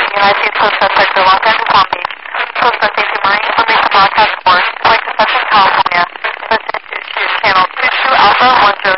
United States Coast Guard Sector Los Angeles Palm Beach. Coast Guard Safety Marine Information Broadcast Force, Point to Southern California. Listen to Channel 22 Alpha 10.